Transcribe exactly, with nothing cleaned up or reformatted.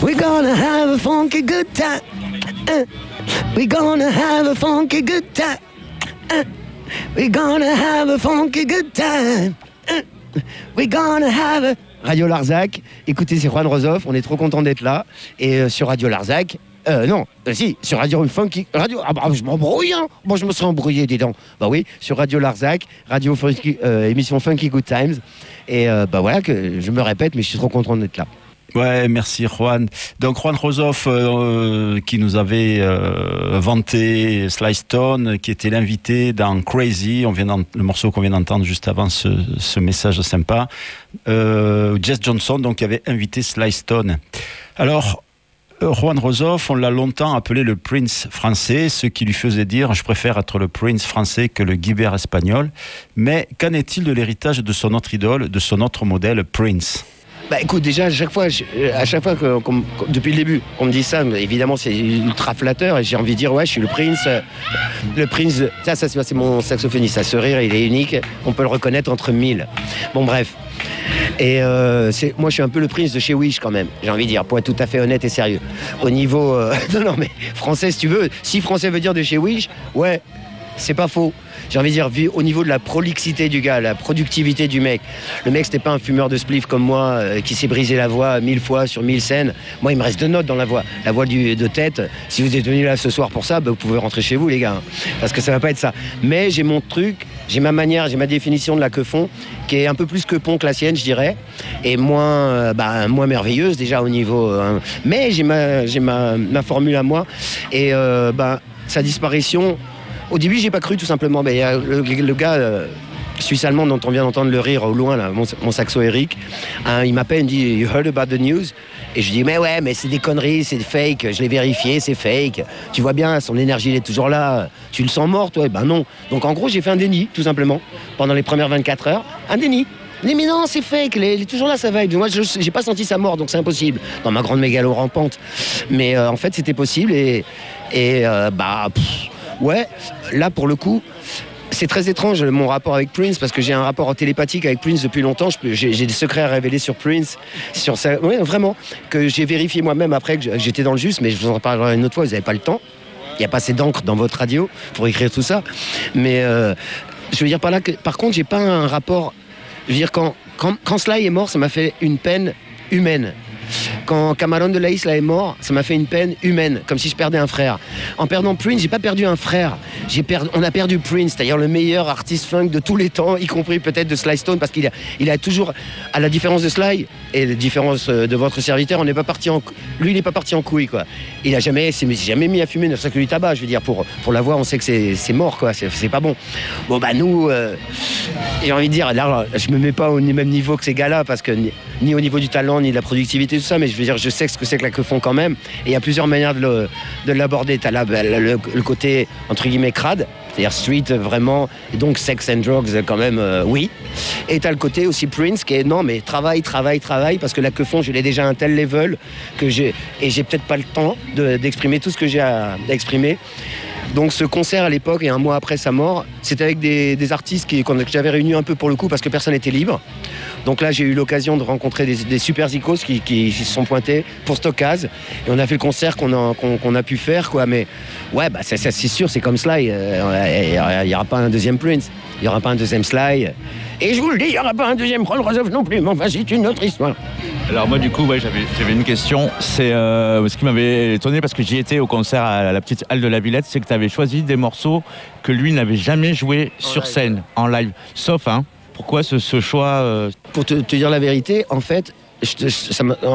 We're gonna have a funky good time. Uh, we're gonna have a funky good time. Uh, we're gonna have a funky good time. Uh, we're gonna have a... Radio Larzac, écoutez, c'est Juan Rozof, on est trop content d'être là. Et euh, sur Radio Larzac, euh, non, euh, si, sur Radio Funky, Radio, ah bah je m'embrouille, hein. Moi je me serais embrouillé, dis donc. Bah oui, sur Radio Larzac, Radio Funky, euh, émission Funky Good Times. Et euh, bah voilà, que je me répète, mais je suis trop content d'être là. Ouais, merci Juan. Donc Juan Rozof euh, qui nous avait euh, vanté Sly Stone, qui était l'invité dans Crazy, on vient le morceau qu'on vient d'entendre juste avant ce, ce message sympa. Euh, Jess Johnson, donc, qui avait invité Sly Stone. Alors, Juan Rozof, on l'a longtemps appelé le Prince français, ce qui lui faisait dire « je préfère être le Prince français que le Guibert espagnol ». Mais qu'en est-il de l'héritage de son autre idole, de son autre modèle, Prince ? Bah écoute, déjà à chaque fois, je, à chaque fois que, que, que, depuis le début, on me dit ça, évidemment c'est ultra flatteur et j'ai envie de dire ouais, je suis le Prince, euh, le Prince. Ça, ça c'est mon saxophoniste, ça, ce rire, il est unique, on peut le reconnaître entre mille. Bon bref. Et euh, c'est, moi je suis un peu le Prince de chez Wish quand même, j'ai envie de dire, pour être tout à fait honnête et sérieux. Au niveau, euh, non non mais français si tu veux, si français veut dire de chez Wish, ouais. C'est pas faux. J'ai envie de dire, vu au niveau de la prolixité du gars, la productivité du mec. Le mec, c'était pas un fumeur de spliff comme moi euh, qui s'est brisé la voix mille fois sur mille scènes. Moi, il me reste deux notes dans la voix. La voix du, de tête. Si vous êtes venu là ce soir pour ça, bah, vous pouvez rentrer chez vous, les gars. Hein, parce que ça va pas être ça. Mais j'ai mon truc, j'ai ma manière, j'ai ma définition de la queue-fond qui est un peu plus queue-pont que la sienne, je dirais. Et moins, euh, bah, moins merveilleuse déjà au niveau. Euh, mais j'ai ma, j'ai ma, ma formule à moi. Et euh, bah, sa disparition. Au début, j'ai pas cru tout simplement. Mais euh, le, le gars euh, suisse-allemand dont on vient d'entendre le rire au loin, là, mon, mon saxo Eric, hein, il m'appelle, il me dit You heard about the news? Et je dis mais ouais, mais c'est des conneries, c'est fake. Je l'ai vérifié, c'est fake. Tu vois bien, son énergie elle est toujours là. Tu le sens mort, toi? Ben non. Donc en gros, j'ai fait un déni, tout simplement, pendant les premières vingt-quatre heures, un déni. Mais non, c'est fake, il est toujours là, ça va. Moi, je j'ai pas senti sa mort, donc c'est impossible. Dans ma grande mégalo rampante. Mais euh, en fait, c'était possible et et euh, bah. Pff, ouais, là pour le coup, c'est très étrange mon rapport avec Prince parce que j'ai un rapport télépathique avec Prince depuis longtemps. J'ai, j'ai des secrets à révéler sur Prince, sur ça, oui, vraiment, que j'ai vérifié moi-même après que j'étais dans le juste, mais je vous en parlerai une autre fois. Vous n'avez pas le temps. Il n'y a pas assez d'encre dans votre radio pour écrire tout ça. Mais euh, je veux dire par là que, par contre, j'ai pas un rapport. Je veux dire quand quand, quand Sly est mort, ça m'a fait une peine humaine. Quand Cameron de la Isla est mort, ça m'a fait une peine humaine, comme si je perdais un frère. En perdant Prince, j'ai pas perdu un frère. J'ai perdu, on a perdu Prince, c'est-à-dire le meilleur artiste funk de tous les temps, y compris peut-être de Sly Stone, parce qu'il a, il a toujours, à la différence de Sly et la différence de votre serviteur, on n'est pas parti en, lui, il n'est pas parti en couille, quoi. Il a jamais, s'est jamais mis à fumer, ne serait que du tabac, je veux dire, pour pour la voix, on sait que c'est, c'est mort, quoi. C'est, c'est pas bon. Bon bah nous, euh, j'ai envie de dire, là, je me mets pas au même niveau que ces gars-là, parce que ni, ni au niveau du talent, ni de la productivité, tout ça, mais je veux dire, je sais ce que c'est que la queue fond quand même, et il y a plusieurs manières de, le, de l'aborder. T'as là, le, le, le côté entre guillemets crade, c'est-à-dire street vraiment, et donc sex and drugs quand même, euh, oui. Et t'as le côté aussi Prince qui est non mais travail, travail, travail, parce que la queue fond, je l'ai déjà à un tel level que j'ai et j'ai peut-être pas le temps de, d'exprimer tout ce que j'ai à, à exprimer. Donc ce concert à l'époque et un mois après sa mort, c'était avec des, des artistes qui, que j'avais réunis un peu pour le coup parce que personne n'était libre. Donc là j'ai eu l'occasion de rencontrer des, des super zikos qui, qui se sont pointés pour Stockaz et on a fait le concert qu'on a, qu'on, qu'on a pu faire quoi. Mais ouais bah ça, ça, c'est sûr, c'est comme Sly, il n'y aura pas un deuxième Prince, il n'y aura pas un deuxième Sly. Et je vous le dis, il n'y aura pas un deuxième Juan Rozof non plus, mais enfin c'est une autre histoire. Alors moi du coup ouais, j'avais, j'avais une question, c'est euh, ce qui m'avait étonné parce que j'y étais au concert à la petite halle de la Villette, c'est que tu avais choisi des morceaux que lui n'avait jamais joués en sur live. Scène, en live, sauf hein, pourquoi ce, ce choix euh... Pour te, te dire la vérité, en fait, je te, ça m'a,